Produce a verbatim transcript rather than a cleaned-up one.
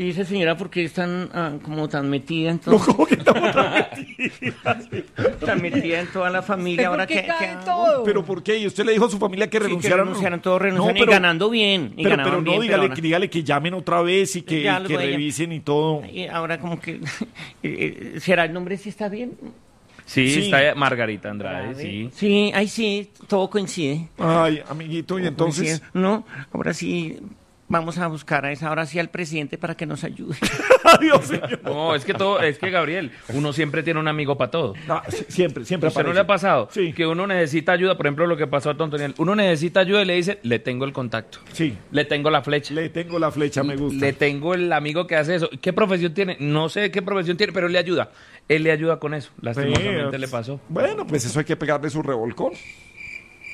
Y dice, señora, ¿por qué están ah, como tan metida en todo? No, ¿cómo que estamos tan metidas? Tan metida en toda la familia. ¿Por Ahora qué que cae todo? ¿Pero por qué? ¿Y usted le dijo a su familia que Sí, que renunciaran? renunciaran, todos renunciaron No, pero- y ganando bien. Y Pero, ganaban pero no, bien, dígale, pero que- dígale que llamen otra vez y que, Ya y los que voy a llamar. revisen y todo. Y ahora como que... eh, eh, ¿será el nombre si está bien? Sí, Sí. está Margarita Andrade, sí. Sí, ahí sí, todo coincide. Ay, amiguito, y Todo entonces... coincide. No, ahora sí... Vamos a buscar a esa ahora sí al presidente para que nos ayude. Adiós, señor. No, es que todo, es que Gabriel, uno siempre tiene un amigo para todo. No, sí, siempre, siempre ¿A usted no aparece. le ha pasado? Sí. Que uno necesita ayuda, por ejemplo, lo que pasó a Tontoniel. Uno necesita ayuda y le dice, le tengo el contacto, Sí, le tengo la flecha, le tengo la flecha, me gusta. le tengo el amigo que hace eso. ¿Qué profesión tiene? No sé qué profesión tiene, pero él le ayuda. Él le ayuda con eso. Lastimosamente Sí, le pasó. Bueno, pues eso hay que pegarle su revolcón.